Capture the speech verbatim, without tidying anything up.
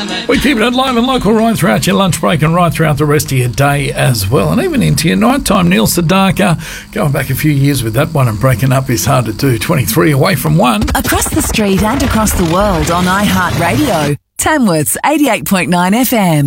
We're keeping it live and local right throughout your lunch break and right throughout the rest of your day as well, and even into your night time. Neil Sedaka, going back a few years with that one, and breaking up is hard to do. twenty-three away from one. Across the street and across the world on iHeartRadio. Tamworth's eighty-eight point nine F M.